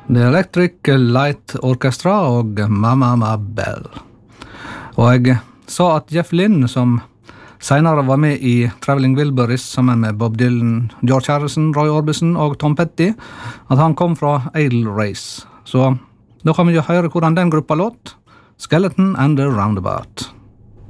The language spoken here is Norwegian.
The Electric Light Orchestra og Mama Bell. Og jeg sa at Jeff Lynne, som senere var med i Traveling Wilburys sammen med Bob Dylan, George Harrison, Roy Orbison og Tom Petty, at han kom fra Idle Race. Så da kan vi jo høre hvordan den gruppa låt. Skeleton and the Roundabout.